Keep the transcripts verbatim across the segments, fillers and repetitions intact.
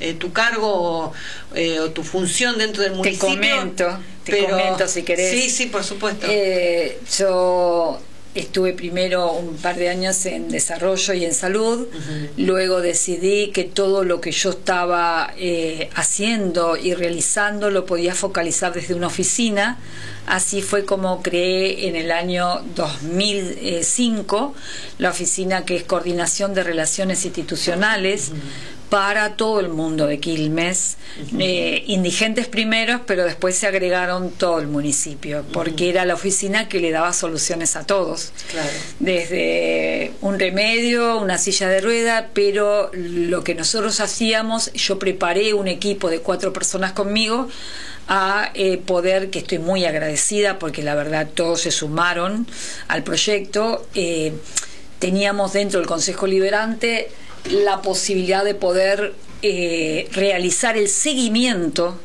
eh, tu cargo eh, o tu función dentro del municipio. Te comento, te pero, comento si querés. Sí, sí, por supuesto. Eh, yo estuve primero un par de años en desarrollo y en salud, uh-huh. Luego decidí que todo lo que yo estaba eh, haciendo y realizando lo podía focalizar desde una oficina. Así fue como creé en el año dos mil cinco la oficina que es Coordinación de Relaciones Institucionales, uh-huh. para todo el mundo de Quilmes, uh-huh. eh, indigentes primeros, pero después se agregaron todo el municipio, porque uh-huh. era la oficina que le daba soluciones a todos, claro. Desde un remedio, una silla de rueda, pero lo que nosotros hacíamos, yo preparé un equipo de cuatro personas conmigo a eh, poder, que estoy muy agradecida porque la verdad todos se sumaron al proyecto. Eh, teníamos dentro del Consejo Liberante la posibilidad de poder eh, realizar el seguimiento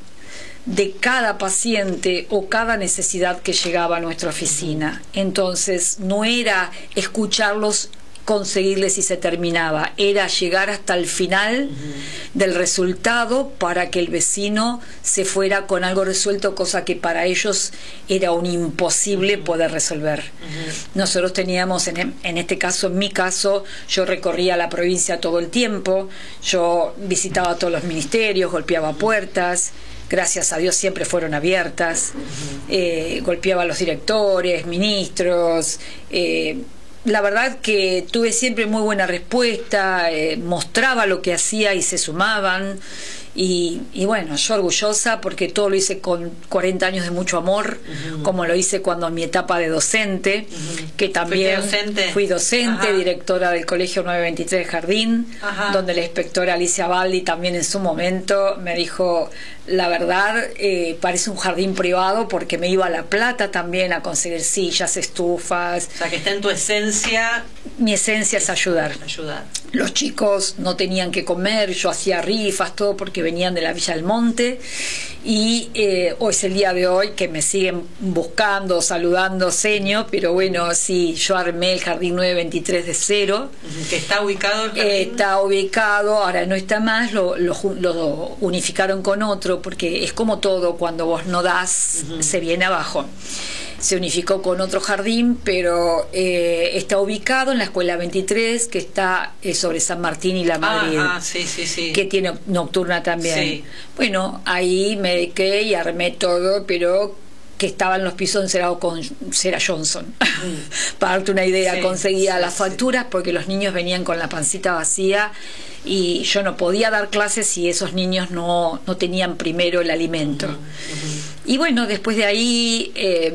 de cada paciente o cada necesidad que llegaba a nuestra oficina. Entonces no era escucharlos, conseguirles y se terminaba, era llegar hasta el final uh-huh. del resultado para que el vecino se fuera con algo resuelto, cosa que para ellos era un imposible uh-huh. poder resolver. Uh-huh. Nosotros teníamos, en, en este caso, en mi caso, yo recorría la provincia todo el tiempo, yo visitaba todos los ministerios, golpeaba puertas, gracias a Dios siempre fueron abiertas, uh-huh. eh, golpeaba a los directores, ministros, eh, la verdad que tuve siempre muy buena respuesta, eh, mostraba lo que hacía y se sumaban. Y, y bueno, yo orgullosa porque todo lo hice con cuarenta años de mucho amor, uh-huh. como lo hice cuando en mi etapa de docente, uh-huh. que también docente? fui docente, Ajá. directora del Colegio nueve veintitrés Jardín, Ajá. donde la inspectora Alicia Baldi también en su momento me dijo, la verdad, eh, parece un jardín privado, porque me iba a La Plata también a conseguir sillas, estufas. O sea, que está en tu esencia. Mi esencia es ayudar. Ayudar. Los chicos no tenían que comer, yo hacía rifas, todo porque venían de la Villa del Monte. Y eh, hoy es el día de hoy que me siguen buscando, saludando, seño, pero bueno, sí, yo armé el Jardín nueve veintitrés de cero. ¿Que está ubicado el jardín? Eh, está ubicado, ahora no está más, lo, lo, lo unificaron con otro, porque es como todo, cuando vos no das, uh-huh. se viene abajo. Se unificó con otro jardín, pero eh, está ubicado en la Escuela veintitrés, que está eh, sobre San Martín y La Madrid, ah, ah, sí, sí, sí. que tiene nocturna también. Sí. Bueno, ahí me dediqué y armé todo, pero que estaban los pisos encerados con cera Johnson. Mm. Para darte una idea, sí, conseguía sí, las facturas sí. porque los niños venían con la pancita vacía y yo no podía dar clases si esos niños no, no tenían primero el alimento. Uh-huh, uh-huh. Y bueno, después de ahí, eh,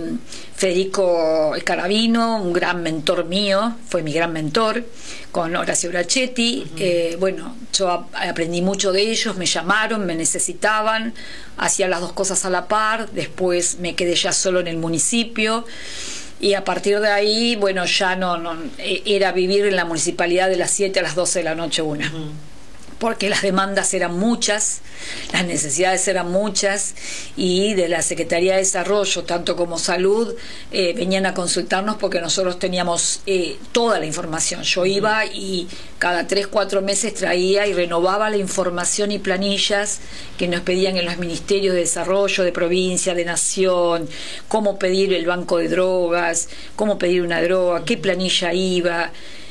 Federico Carabino, un gran mentor mío, fue mi gran mentor, con Horacio Brachetti. Uh-huh. eh, bueno, yo aprendí mucho de ellos, me llamaron, me necesitaban, hacía las dos cosas a la par, después me quedé ya solo en el municipio. Y a partir de ahí, bueno, ya no, no era vivir en la municipalidad de las siete a las doce de la noche una. Uh-huh. Porque las demandas eran muchas, las necesidades eran muchas, y de la Secretaría de Desarrollo, tanto como Salud, eh, venían a consultarnos porque nosotros teníamos eh, toda la información. Yo iba y cada tres, cuatro meses traía y renovaba la información y planillas que nos pedían en los ministerios de desarrollo, de provincia, de nación, cómo pedir el banco de drogas, cómo pedir una droga, qué planilla iba.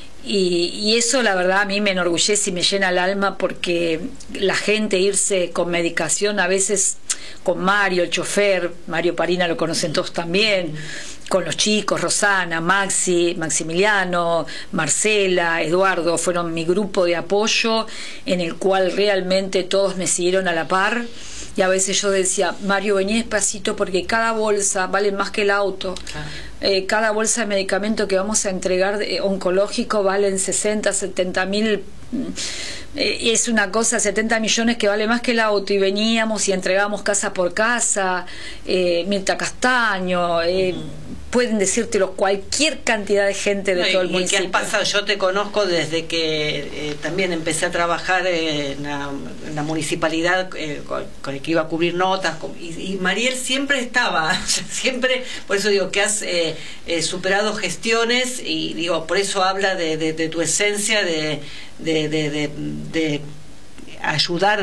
Y, y eso la verdad a mí me enorgullece y me llena el alma, porque la gente irse con medicación, a veces con Mario, el chofer, Mario Parina lo conocen todos también, con los chicos, Rosana, Maxi, Maximiliano, Marcela, Eduardo, fueron mi grupo de apoyo en el cual realmente todos me siguieron a la par. Y a veces yo decía, Mario, vení despacito porque cada bolsa vale más que el auto. Claro. Eh, cada bolsa de medicamento que vamos a entregar de, oncológico, valen sesenta, setenta mil. Eh, es una cosa, setenta millones que vale más que el auto. Y veníamos y entregábamos casa por casa. eh, Mirta Castaño, eh, mm. pueden decírtelo cualquier cantidad de gente de no, todo el y, municipio. ¿Y qué has pasado? Yo te conozco desde que eh, también empecé a trabajar en la, en la municipalidad eh, con, con el que iba a cubrir notas, con, y, y Mariel siempre estaba, siempre, por eso digo que has eh, eh, superado gestiones, y digo, por eso habla de, de, de tu esencia de, de, de, de, de ayudar